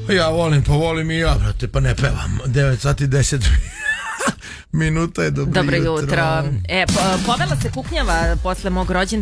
Ja volim i ja, brate, pa ne pevam. 9 sati 10 minuta je dobro jutro. Povela se kuknjava posle mog rođendana.